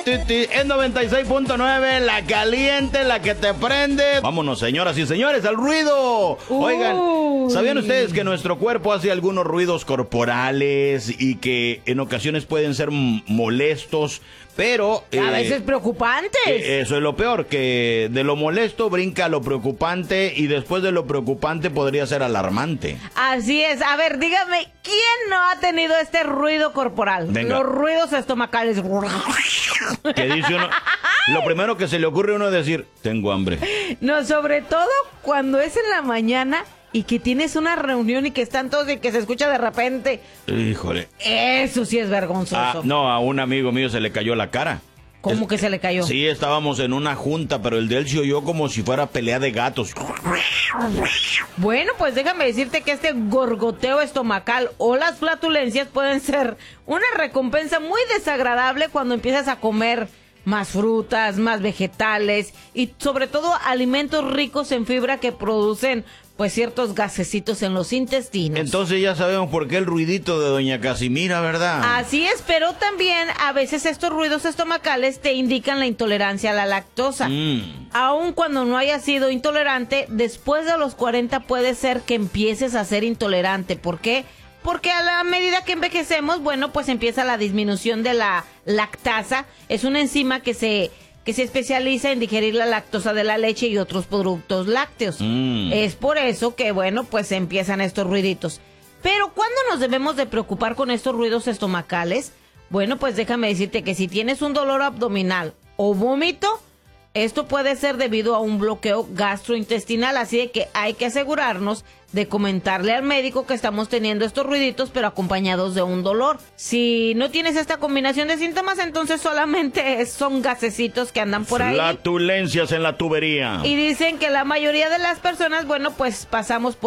En 96.9, la caliente, la que te prende. Vámonos, señoras y señores, al ruido. Oigan, ¿sabían ustedes que nuestro cuerpo hace algunos ruidos corporales y que en ocasiones pueden ser molestos? Pero a veces preocupantes. Eso es lo peor, que de lo molesto brinca a lo preocupante y después de lo preocupante podría ser alarmante. Así es. A ver, dígame, ¿quién no ha tenido este ruido corporal? Venga. Los ruidos estomacales. Que dice uno, lo primero que se le ocurre a uno es decir, tengo hambre. No, sobre todo cuando es en la mañana y que tienes una reunión y que están todos y que se escucha de repente. Híjole. Eso sí es vergonzoso. No, a un amigo mío se le cayó la cara. ¿Cómo que se le cayó? Sí, estábamos en una junta, pero el de él se oyó como si fuera pelea de gatos. Bueno, pues déjame decirte que este gorgoteo estomacal o las flatulencias pueden ser una recompensa muy desagradable cuando empiezas a comer más frutas, más vegetales y sobre todo alimentos ricos en fibra que producen pues ciertos gasecitos en los intestinos. Entonces ya sabemos por qué el ruidito de doña Casimira, ¿verdad? Así es, pero también a veces estos ruidos estomacales te indican la intolerancia a la lactosa. Aun cuando no hayas sido intolerante, después de los 40 puede ser que empieces a ser intolerante. ¿Por qué? Porque a la medida que envejecemos, bueno, pues empieza la disminución de la lactasa. Es una enzima que se especializa en digerir la lactosa de la leche y otros productos lácteos. Es por eso que, bueno, pues empiezan estos ruiditos. Pero ¿cuándo nos debemos de preocupar con estos ruidos estomacales? Bueno, pues déjame decirte que si tienes un dolor abdominal o vómito, esto puede ser debido a un bloqueo gastrointestinal, así de que hay que asegurarnos de comentarle al médico que estamos teniendo estos ruiditos, pero acompañados de un dolor. Si no tienes esta combinación de síntomas, entonces solamente son gasecitos que andan por ahí. Flatulencias en la tubería. Y dicen que la mayoría de las personas, bueno, pues pasamos por